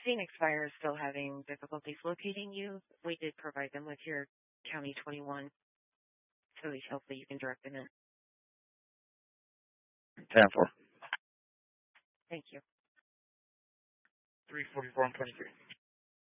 Phoenix Fire is still having difficulties locating you. We did provide them with your County 21, so hopefully you can direct them in. 10-4. Thank you. 344 and 23.